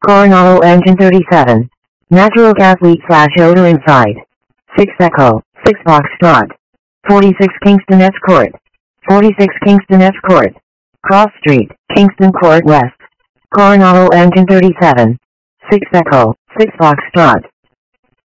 Coronado engine 37. Natural gas leak / odor inside. 6 Echo, 6 Foxtrot. 46 Kingston F Court. 46 Kingston F Court. Cross Street, Kingston Court West. Coronado engine 37. 6 Echo, 6 Foxtrot.